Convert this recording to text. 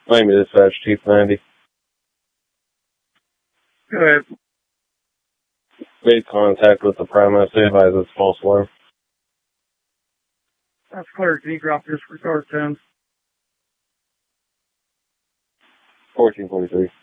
Miami Dispatch, Chief 90. Go ahead. Made contact with the Primo. They advise it's false alarm. That's clear. Can you drop disregard 10? 1443.